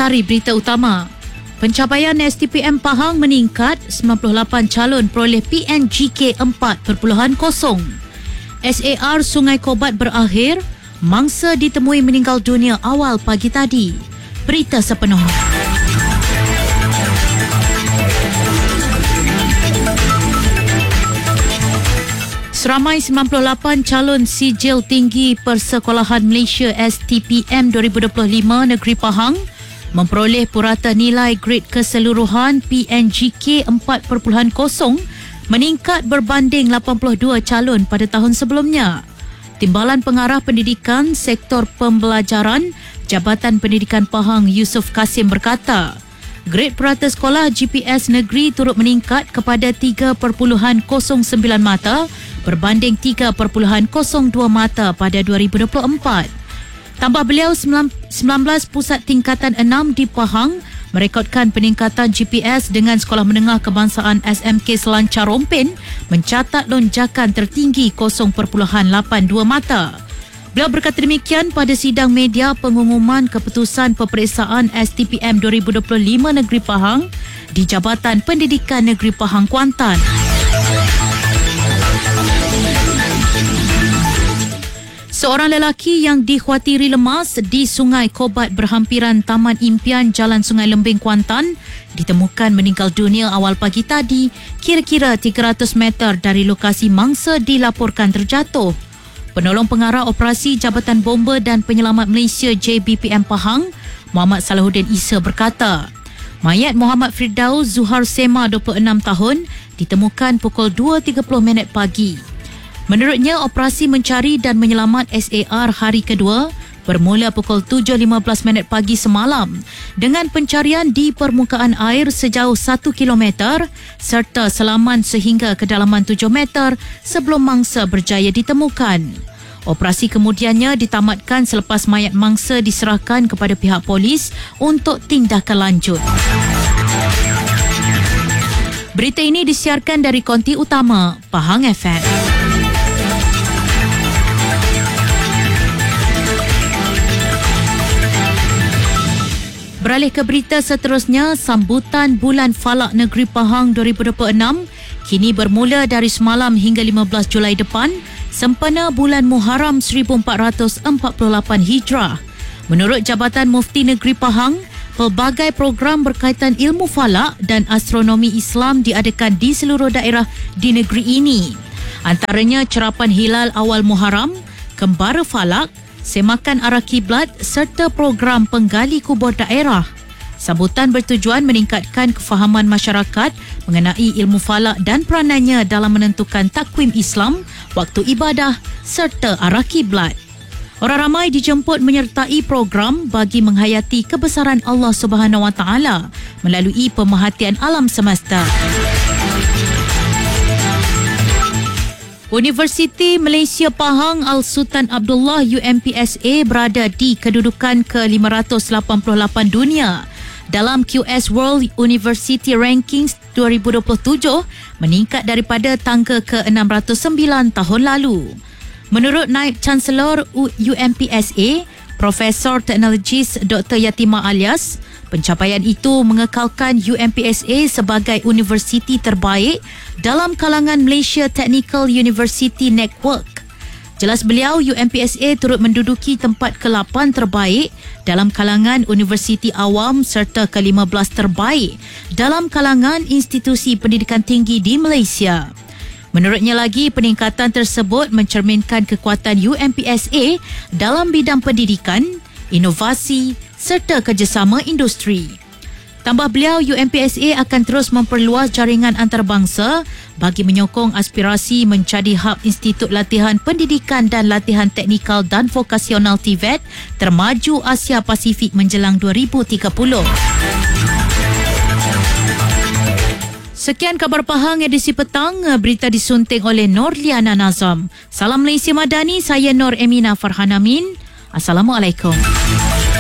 Intisari berita utama. Pencapaian STPM Pahang meningkat, 98 calon peroleh PNGK 4.0. SAR Sungai Kobat berakhir, mangsa ditemui meninggal dunia awal pagi tadi. Berita sepenuhnya. Seramai 98 calon sijil tinggi Persekolahan Malaysia STPM 2025 Negeri Pahang memperoleh purata nilai grade keseluruhan PNGK 4.0 meningkat berbanding 82 calon pada tahun sebelumnya. Timbalan Pengarah Pendidikan Sektor Pembelajaran Jabatan Pendidikan Pahang Yusof Kasim berkata, grade purata sekolah GPS negeri turut meningkat kepada 3.09 mata berbanding 3.02 mata pada 2024. Tambah beliau, 19 pusat tingkatan 6 di Pahang merekodkan peningkatan GPS dengan Sekolah Menengah Kebangsaan SMK Selancar Rompin mencatat lonjakan tertinggi 0.82 mata. Beliau berkata demikian pada sidang media pengumuman keputusan peperiksaan STPM 2025 Negeri Pahang di Jabatan Pendidikan Negeri Pahang, Kuantan. Seorang lelaki yang dikhawatiri lemas di Sungai Kobat berhampiran Taman Impian Jalan Sungai Lembing, Kuantan ditemukan meninggal dunia awal pagi tadi, kira-kira 300 meter dari lokasi mangsa dilaporkan terjatuh. Penolong Pengarah Operasi Jabatan Bomba dan Penyelamat Malaysia JBPM Pahang, Muhammad Salahuddin Isa berkata, mayat Muhammad Firdaus Zuhar Sema 26 tahun ditemukan pukul 2.30 pagi. Menurutnya, operasi mencari dan menyelamat SAR hari kedua bermula pukul 7.15 pagi semalam dengan pencarian di permukaan air sejauh 1 kilometer serta selaman sehingga kedalaman 7 meter sebelum mangsa berjaya ditemukan. Operasi kemudiannya ditamatkan selepas mayat mangsa diserahkan kepada pihak polis untuk tindakan lanjut. Berita ini disiarkan dari konti utama Pahang FM. Beralih ke berita seterusnya, sambutan Bulan Falak Negeri Pahang 2026 kini bermula dari semalam hingga 15 Julai depan sempena Bulan Muharram 1448 Hijrah. Menurut Jabatan Mufti Negeri Pahang, pelbagai program berkaitan ilmu falak dan astronomi Islam diadakan di seluruh daerah di negeri ini. Antaranya cerapan hilal awal Muharram, kembara falak, semakan arah kiblat serta program penggali kubur daerah. Sambutan bertujuan meningkatkan kefahaman masyarakat mengenai ilmu falak dan peranannya dalam menentukan takwim Islam, waktu ibadah serta arah kiblat. Orang ramai dijemput menyertai program bagi menghayati kebesaran Allah Subhanahu Wa Taala melalui pemerhatian alam semesta. Universiti Malaysia Pahang Al-Sultan Abdullah UMPSA berada di kedudukan ke-588 dunia dalam QS World University Rankings 2027, meningkat daripada tangga ke-609 tahun lalu. Menurut Naib Chancellor UMPSA, Profesor Teknologis Dr. Yatimah Alias, pencapaian itu mengekalkan UMPSA sebagai universiti terbaik dalam kalangan Malaysia Technical University Network. Jelas beliau, UMPSA turut menduduki tempat ke-8 terbaik dalam kalangan universiti awam serta ke-15 terbaik dalam kalangan institusi pendidikan tinggi di Malaysia. Menurutnya lagi, peningkatan tersebut mencerminkan kekuatan UMPSA dalam bidang pendidikan, inovasi serta kerjasama industri. Tambah beliau, UMPSA akan terus memperluas jaringan antarabangsa bagi menyokong aspirasi menjadi hub Institut Latihan Pendidikan dan Latihan Teknikal dan Vokasional TVET termaju Asia Pasifik menjelang 2030. Sekian khabar Pahang edisi petang, berita disunting oleh Norliana Nazam. Salam Malaysia Madani, saya Nur Emina Farhanamin. Assalamualaikum.